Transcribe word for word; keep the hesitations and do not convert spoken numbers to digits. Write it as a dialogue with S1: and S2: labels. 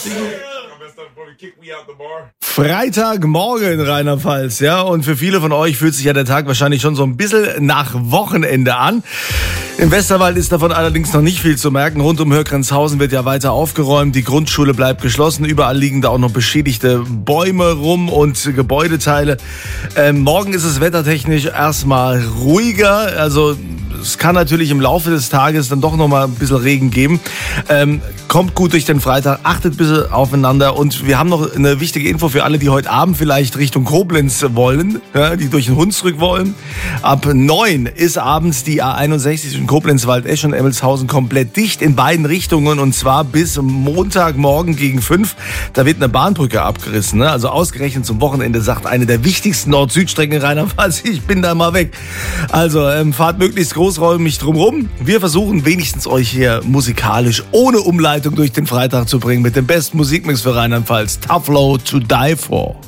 S1: Freitagmorgen, Rheinland-Pfalz, ja, und für viele von euch fühlt sich ja der Tag wahrscheinlich schon so ein bisschen nach Wochenende an. Im Westerwald ist davon allerdings noch nicht viel zu merken. Rund um Hörgrenzhausen wird ja weiter aufgeräumt, die Grundschule bleibt geschlossen, überall liegen da auch noch beschädigte Bäume rum und Gebäudeteile. Ähm, morgen ist es wettertechnisch erstmal ruhiger, also es kann natürlich im Laufe des Tages dann doch noch mal ein bisschen Regen geben. Ähm, kommt gut durch den Freitag, achtet ein bisschen aufeinander. Und wir haben noch eine wichtige Info für alle, die heute Abend vielleicht Richtung Koblenz wollen, ja, die durch den Hunsrück wollen. Ab neun ist abends die A einundsechzig zwischen Koblenz, Waldesch und Emmelshausen komplett dicht in beiden Richtungen. Und zwar bis Montagmorgen gegen fünf. Da wird eine Bahnbrücke abgerissen. Ne? Also ausgerechnet zum Wochenende sagt eine der wichtigsten Nord-Süd-Strecken in Rheinland-Pfalz, ich bin da mal weg. Also ähm, fahrt möglichst groß mich drumherum. Wir versuchen wenigstens euch hier musikalisch ohne Umleitung durch den Freitag zu bringen mit dem besten Musikmix für Rheinland-Pfalz. Tough Low to Die For.